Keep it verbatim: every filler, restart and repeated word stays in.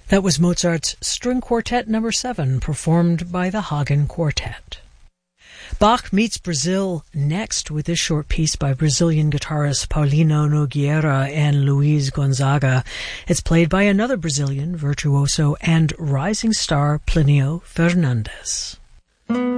That was Mozart's String Quartet Number seven, performed by the Hagen Quartet. Bach meets Brazil next with this short piece by Brazilian guitarists Paulino Nogueira and Luiz Gonzaga. It's played by another Brazilian virtuoso and rising star, Plinio Fernandes.